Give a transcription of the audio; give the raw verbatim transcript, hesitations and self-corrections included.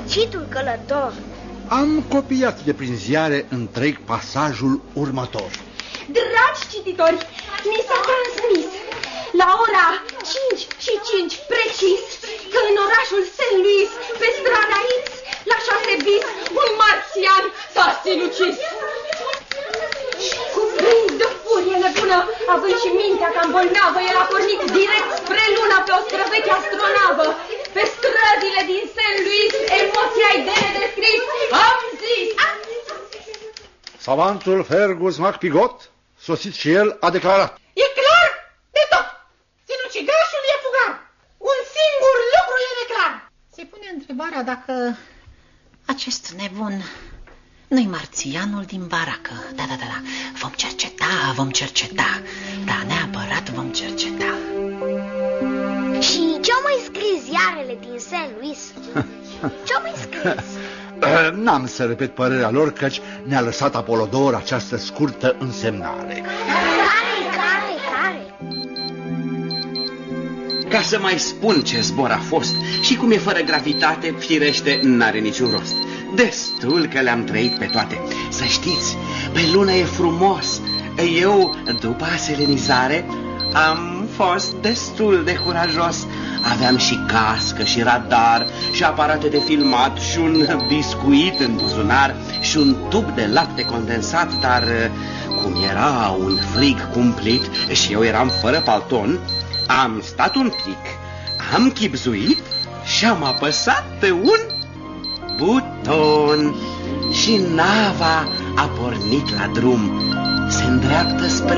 fericitul călător. Am copiat de prin ziare întreg pasajul următor. Dragi cititori, mi s-a transmis la ora cinci și cinci precis că în orașul Saint Louis, pe strada X, la șase bis, un marțian s-a sinucis. Cuprins de furie nebună, având și mintea cam bolnavă, el a pornit direct spre lună pe o străveche astronavă. Pe străzile din Saint Louis, emoția-i de nedescris, am zis! Savantul Fergus MacPigot, sosit și el, a declarat. E clar de tot. Sinucigașul e fugar. Un singur lucru e neclar. Se pune întrebarea dacă acest nebun nu-i marțianul din baracă. Da, da, da, da. Vom cerceta, vom cerceta. Da, neapărat vom cerceta. Și ce-au mai scris ziarele din Saint Louis? Ce-au mai scris? N-am să repet părerea lor, căci ne-a lăsat Apolodor această scurtă însemnare. Care, care, care? Ca să mai spun ce zbor a fost și cum e fără gravitate, firește, n-are niciun rost. Destul că le-am trăit pe toate. Să știți, pe lună e frumos. Eu, după aselenizare, am fost destul de curajos. Aveam și cască și radar și aparate de filmat și un biscuit în buzunar și un tub de lapte condensat, dar cum era un frig cumplit și eu eram fără palton, am stat un pic, am chibzuit și am apăsat pe un buton și nava a pornit la drum. Se îndreaptă spre